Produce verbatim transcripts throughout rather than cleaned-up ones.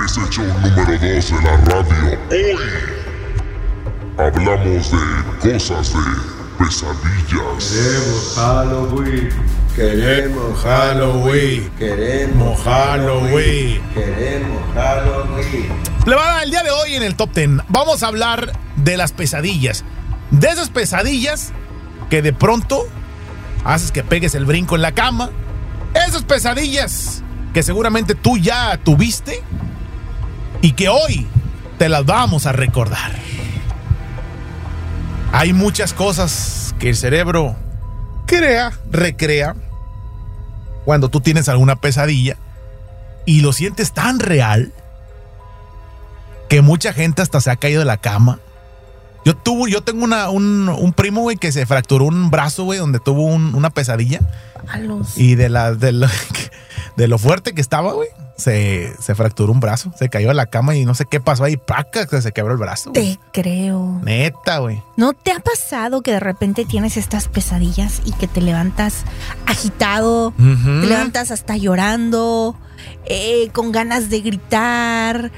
es el show número dos de la radio. Hoy hablamos de cosas de pesadillas. Queremos Halloween. Queremos Halloween. Queremos Halloween. Queremos Halloween. Le va a dar el día de hoy en el Top diez. Vamos a hablar de las pesadillas. De esas pesadillas que de pronto haces que pegues el brinco en la cama. Esas pesadillas que seguramente tú ya tuviste y que hoy te las vamos a recordar. Hay muchas cosas que el cerebro crea, recrea cuando tú tienes alguna pesadilla y lo sientes tan real que mucha gente hasta se ha caído de la cama. Yo tuvo, yo tengo una, un, un primo, güey, que se fracturó un brazo, güey, donde tuvo un, una pesadilla. Malos. Y de la, de lo, de lo fuerte que estaba, güey, se, se fracturó un brazo. Se cayó de la cama y no sé qué pasó ahí. ¡Paca! Que se quebró el brazo. Te creo. Neta, güey. ¿No te ha pasado que de repente tienes estas pesadillas y que te levantas agitado, Uh-huh. te levantas hasta llorando, eh, con ganas de gritar,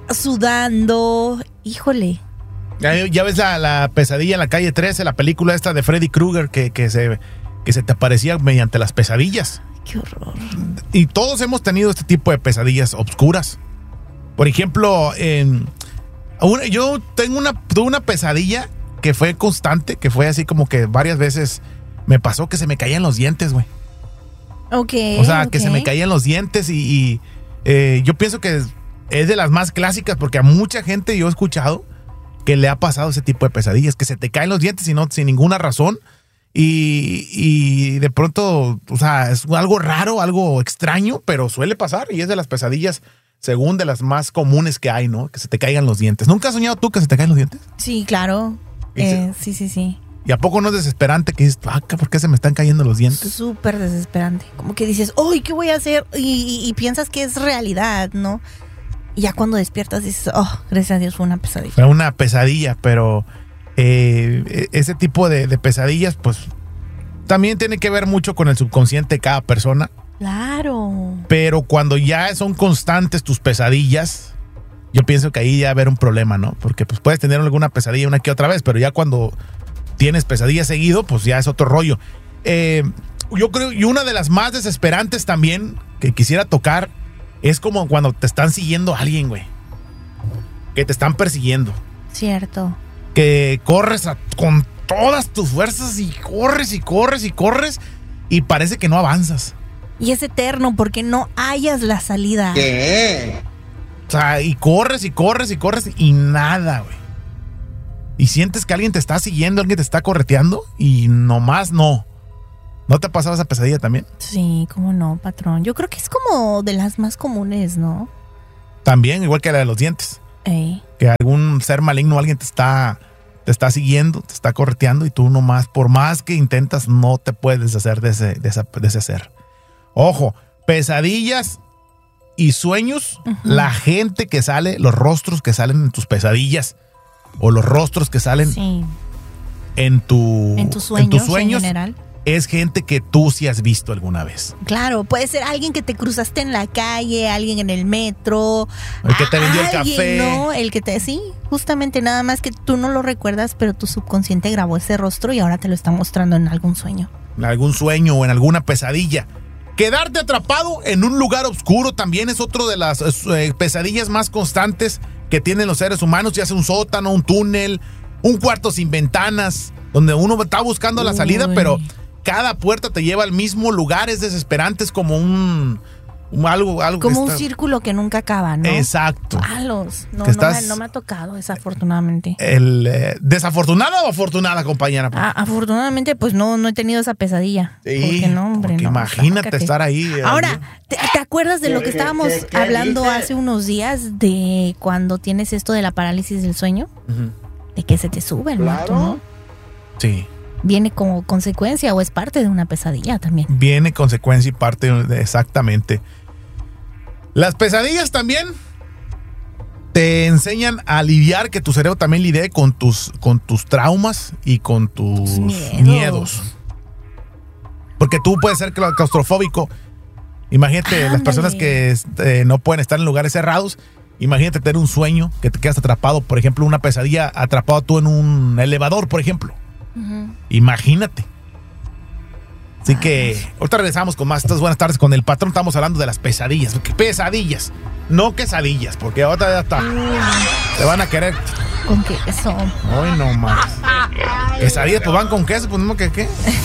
sudando? Híjole. Ya, ya ves la, la pesadilla en la calle trece, la película esta de Freddy Krueger que, que, se, que se te aparecía mediante las pesadillas. Qué horror. Y todos hemos tenido este tipo de pesadillas obscuras. Por ejemplo, en, una, yo tengo una, tuve una pesadilla que fue constante, que fue así como que varias veces me pasó que se me caían los dientes, güey. Ok. O sea, que ok. se me caían los dientes y, y eh, yo pienso que es, es de las más clásicas porque a mucha gente yo he escuchado que le ha pasado ese tipo de pesadillas, que se te caen los dientes y no, sin ninguna razón y, y de pronto, o sea, es algo raro, algo extraño, pero suele pasar y es de las pesadillas, según de las más comunes que hay, ¿no? Que se te caigan los dientes. ¿Nunca has soñado tú que se te caen los dientes? Sí, claro. Eh, sí, sí, sí. ¿Y a poco no es desesperante que dices, ah, ¿por qué se me están cayendo los dientes? Súper desesperante. Como que dices, ¡ay, qué voy a hacer! Y, y, y piensas que es realidad, ¿no? Y ya cuando despiertas dices, oh, gracias a Dios fue una pesadilla. Fue una pesadilla, pero eh, ese tipo de, de pesadillas, pues, también tiene que ver mucho con el subconsciente de cada persona. Claro. Pero cuando ya son constantes tus pesadillas, yo pienso que ahí ya va a haber un problema, ¿no? Porque pues puedes tener alguna pesadilla una que otra vez, pero ya cuando tienes pesadillas seguido, pues ya es otro rollo. Eh, yo creo, y una de las más desesperantes también que quisiera tocar es como cuando te están siguiendo a alguien, güey. Que te están persiguiendo. Cierto. Que corres a, con todas tus fuerzas y corres y corres y corres y parece que no avanzas. Y es eterno porque no hayas la salida. ¿Qué? O sea, y corres y corres y corres y nada, güey. Y sientes que alguien te está siguiendo, alguien te está correteando y nomás no. ¿No te ha pasado esa pesadilla también? Sí, cómo no, patrón. Yo creo que es como de las más comunes, ¿no? También, igual que la de los dientes. Ey. Que algún ser maligno, alguien te está, te está siguiendo, te está correteando y tú nomás, por más que intentas, no te puedes deshacer de ese, de esa, de ese ser. Ojo, pesadillas y sueños, uh-huh. La gente que sale, los rostros que salen en tus pesadillas o los rostros que salen sí. en, tu, en tus sueños, en tus sueños en general. Es gente que tú sí has visto alguna vez. Claro, puede ser alguien que te cruzaste en la calle, alguien en el metro. El que te vendió el alguien, café. ¿no? El que te, sí, justamente nada más que tú no lo recuerdas, pero tu subconsciente grabó ese rostro y ahora te lo está mostrando en algún sueño. En algún sueño o en alguna pesadilla. Quedarte atrapado en un lugar oscuro también es otro de las eh, pesadillas más constantes que tienen los seres humanos, ya sea un sótano, un túnel, un cuarto sin ventanas, donde uno está buscando la salida, Uy. pero cada puerta te lleva al mismo lugar, es desesperante, es como un, un algo, algo como que un está... círculo que nunca acaba, ¿no? Exacto. Malos. No, Que no, estás- me, no me ha tocado, desafortunadamente. El, eh, ¿Desafortunada o afortunada, compañera? Ah, afortunadamente, pues no, no he tenido esa pesadilla. Sí, porque no, hombre, porque no, imagínate sácate. estar ahí. eh, Ahora, ¿te, te acuerdas de lo que estábamos ¿Qué- qué- qué hablando dice? hace unos días de cuando tienes esto de la parálisis del sueño? Ujú. De que se te sube el muerto, ¿no? Sí. Viene como consecuencia o es parte de una pesadilla también. Viene consecuencia y parte de, exactamente. Las pesadillas también te enseñan a lidiar, que tu cerebro también lidie con tus, con tus traumas y con tus Miedos. miedos. Porque tú puedes ser claustrofóbico. Imagínate las Ándale. personas que eh, no pueden estar en lugares cerrados Imagínate tener un sueño que te quedas atrapado, por ejemplo, una pesadilla, atrapado tú en un elevador, por ejemplo. Uh-huh. Imagínate. Así que ahorita regresamos con más. Estas buenas tardes con el patrón. Estamos hablando de las pesadillas. Pesadillas, no quesadillas, porque ahorita ya está. Te van a querer. ¿Con queso? Ay, no más. Quesadillas, pues van con queso, pues no, que qué.